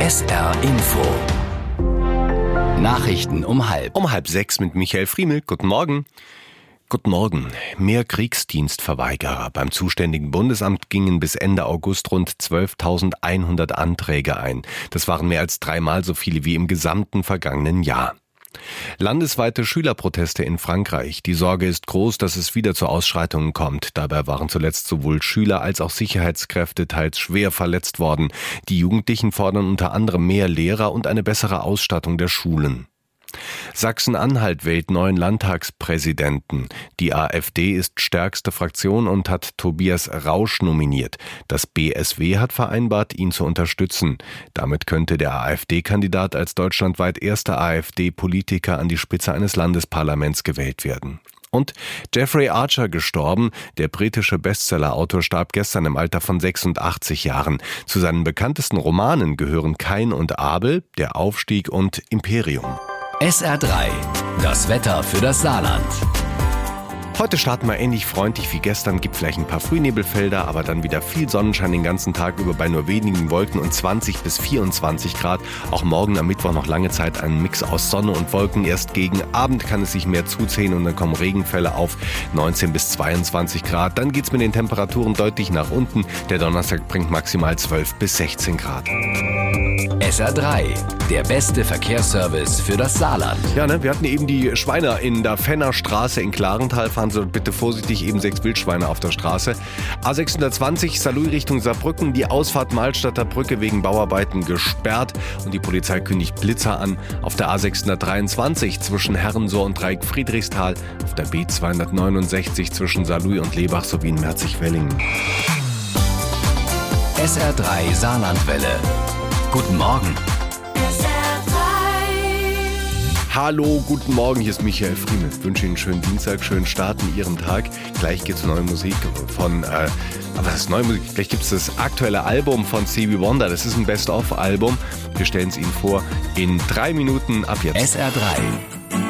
SR Info. Nachrichten um 5:30 mit Michael Friemel. Guten Morgen. Guten Morgen. Mehr Kriegsdienstverweigerer. Beim zuständigen Bundesamt gingen bis Ende August rund 12.100 Anträge ein. Das waren mehr als 3-mal so viele wie im gesamten vergangenen Jahr. Landesweite Schülerproteste in Frankreich. Die Sorge ist groß, dass es wieder zu Ausschreitungen kommt. Dabei waren zuletzt sowohl Schüler als auch Sicherheitskräfte teils schwer verletzt worden. Die Jugendlichen fordern unter anderem mehr Lehrer und eine bessere Ausstattung der Schulen. Sachsen-Anhalt wählt neuen Landtagspräsidenten. Die AfD ist stärkste Fraktion und hat Tobias Rausch nominiert. Das BSW hat vereinbart, ihn zu unterstützen. Damit könnte der AfD-Kandidat als deutschlandweit erster AfD-Politiker an die Spitze eines Landesparlaments gewählt werden. Und Jeffrey Archer gestorben. Der britische Bestsellerautor starb gestern im Alter von 86 Jahren. Zu seinen bekanntesten Romanen gehören Kain und Abel, Der Aufstieg und Imperium. SR3, das Wetter für das Saarland. Heute starten wir ähnlich freundlich wie gestern, gibt vielleicht ein paar Frühnebelfelder, aber dann wieder viel Sonnenschein den ganzen Tag über bei nur wenigen Wolken und 20 bis 24 Grad. Auch morgen am Mittwoch noch lange Zeit ein Mix aus Sonne und Wolken. Erst gegen Abend kann es sich mehr zuziehen und dann kommen Regenfälle auf 19 bis 22 Grad. Dann geht's mit den Temperaturen deutlich nach unten. Der Donnerstag bringt maximal 12 bis 16 Grad. SR3, der beste Verkehrsservice für das Saarland. Ja, wir hatten eben die Schweine in der Fenner Straße in Klarenthal. Fahren Sie bitte vorsichtig, eben 6 Wildschweine auf der Straße. A620 Saarlouis Richtung Saarbrücken, die Ausfahrt Malstadter Brücke wegen Bauarbeiten gesperrt und die Polizei kündigt Blitzer an. Auf der A623 zwischen Herrensohr und Dreieck Friedrichsthal, auf der B269 zwischen Saarlouis und Lebach sowie in Merzig-Wellingen. SR3 Saarlandwelle. Guten Morgen. Hallo, guten Morgen, hier ist Michael Friemel. Ich wünsche Ihnen einen schönen Dienstag, schönen Start in Ihren Tag. Gleich gibt es neue Musik von, was ist neue Musik? Gleich gibt es das aktuelle Album von Stevie Wonder. Das ist ein Best-of-Album. Wir stellen es Ihnen vor in 3 Minuten ab jetzt. SR3,